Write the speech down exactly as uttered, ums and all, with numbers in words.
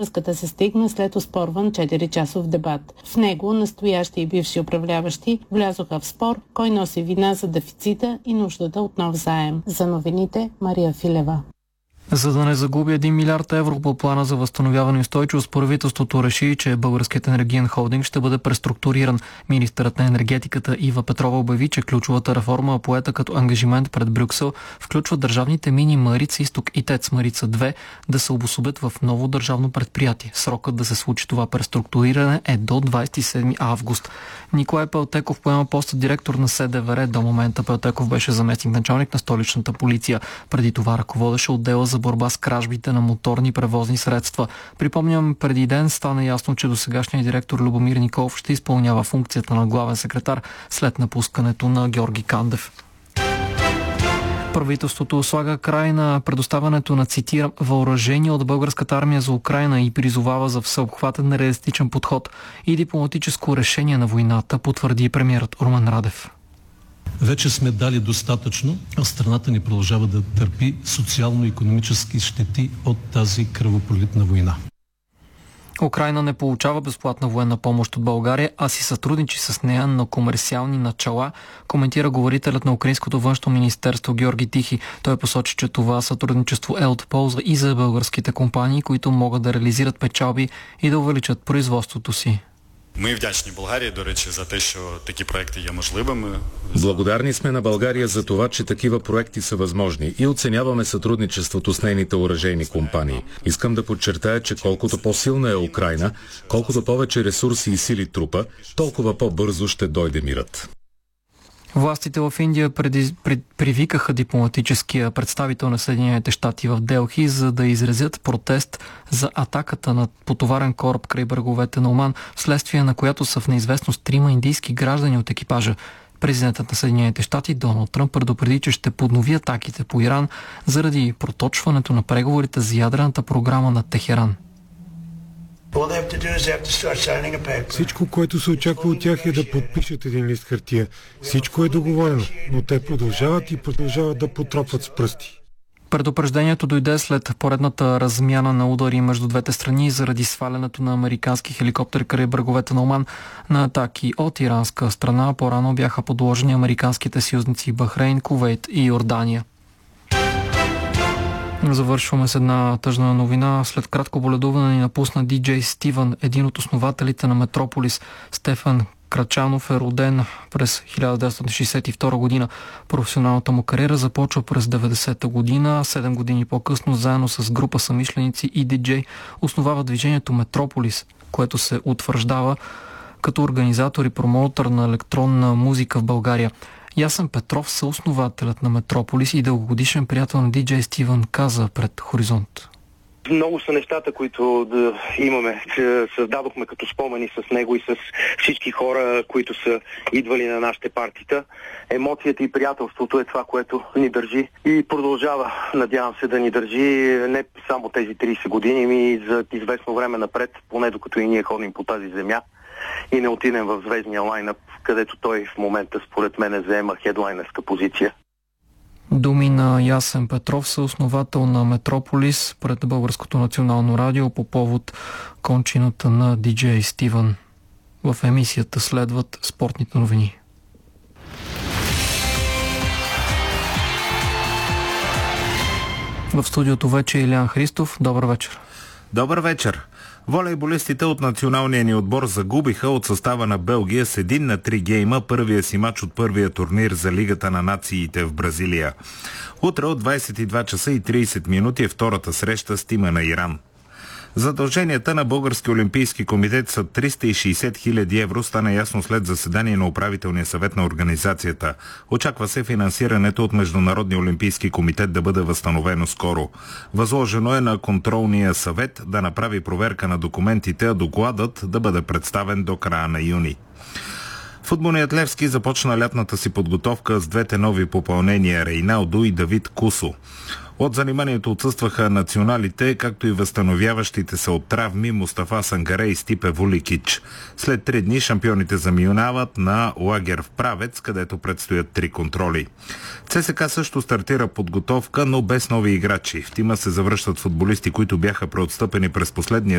връзката се стигна след оспорван четири-часов дебат. В него настоящи и бивши управляващи влязоха в спор кой носи вина за дефицита и нуждата от нов заем. За новините Мария Филева. За да не загуби един милиард евро по плана за възстановяване и устойчивост, правителството реши, че Българският енергиен холдинг ще бъде преструктуриран. Министърът на енергетиката Ива Петрова обяви, че ключовата реформа, поета като ангажимент пред Брюксел, включва държавните мини Марица Изток и ТЕЦ Марица две да се обособят в ново държавно предприятие. Срокът да се случи това преструктуриране е до двадесет и седми август. Николай Пелтеков поема поста директор на СДВР. До момента Пелтеков беше заместник началник на столичната полиция. Преди това ръководеше отдела за борба с кражбите на моторни превозни средства. Припомням, преди ден стана ясно, че досегашният директор Любомир Николов ще изпълнява функцията на главен секретар след напускането на Георги Кандев. Правителството слага край на предоставянето на, цитирам, въоръжение от българската армия за Украйна и призовава за всеобхватен реалистичен подход и дипломатическо решение на войната, потвърди премиерът Румен Радев. Вече сме дали достатъчно, а страната ни продължава да търпи социално-икономически щети от тази кръвопролитна война. Украйна не получава безплатна военна помощ от България, а си сътрудничи с нея на комерциални начала, коментира говорителят на Украинското външно министерство Георги Тихи. Той посочи, че това сътрудничество е от полза и за българските компании, които могат да реализират печалби и да увеличат производството си. Ми вдячні Болгарії, до речі, за те, що такі проекти є можливими. Благодарни сме на България за това, че такива проекти са възможни и оценяваме сътрудничеството с нейните оръжейни компании. Искам да подчертая, че колкото по-силна е Украйна, колкото повече ресурси и сили трупа, толкова по-бързо ще дойде мирът. Властите в Индия преди, пред, привикаха дипломатическия представител на Съединените щати в Делхи, за да изразят протест за атаката на потоварен кораб край бреговете на Оман, вследствие на която са в неизвестност трима индийски граждани от екипажа. Президентът на Съединените щати Доналд Тръмп предупреди, че ще поднови атаките по Иран заради проточването на преговорите за ядрената програма на Техеран. Всичко, което се очаква от тях, е да подпишат един лист хартия. Всичко е договорено, но те продължават и продължават да потропват с пръсти. Предупреждението дойде след поредната размяна на удари между двете страни заради свалянето на американски хеликоптери край бреговете на Оман. На атаки от иранска страна по-рано бяха подложени американските съюзници Бахрейн, Кувейт и Йордания. Завършваме с една тъжна новина. След кратко боледуване ни напусна диджей Стивън, един от основателите на Метрополис. Стефан Крачанов е роден през хиляда деветстотин шейсет и втора година. Професионалната му кариера започва през деветдесета година. Седем години по-късно, заедно с група съмишленици и диджей, основава движението Метрополис, което се утвърждава като организатор и промоутър на електронна музика в България. Ясен Петров, съоснователят на Метрополис и дългогодишен приятел на диджей Стивън, каза пред Хоризонт. Много са нещата, които да имаме, че създадохме като спомени с него и с всички хора, които са идвали на нашите партита. Емоцията и приятелството е това, което ни държи и продължава, надявам се, да ни държи не само тези трийсет години, ми за известно време напред, поне докато и ние ходим по тази земя и не отидем в звездния лайнъп, където той в момента според мен заема хедлайнерска позиция. Думи на Ясен Петров, съосновател на Метрополис, пред Българското национално радио по повод кончината на диджей Стивън. В емисията следват спортните новини. В студиото вече е Илиян Христов. Добър вечер. Добър вечер. Волейболистите от националния ни отбор загубиха от състава на Белгия с един на три гейма първия си мач от първия турнир за Лигата на нациите в Бразилия. Утре от двадесет и два часа и тридесет минути е втората среща с тима на Иран. Задълженията на Българския олимпийски комитет са триста и шейсет хиляди евро, стана ясно след заседание на управителния съвет на организацията. Очаква се финансирането от Международния олимпийски комитет да бъде възстановено скоро. Възложено е на контролния съвет да направи проверка на документите, а докладът да бъде представен до края на юни. Футболният Левски започна лятната си подготовка с двете нови попълнения Рейналдо и Давид Кусо. От заниманието отсъстваха националите, както и възстановяващите се от травми Мустафа Сангаре и Стипе Вуликич. След три дни шампионите заминават на лагер в Правец, където предстоят три контроли. ЦСКА също стартира подготовка, но без нови играчи. В тима се завръщат футболисти, които бяха преотстъпени през последния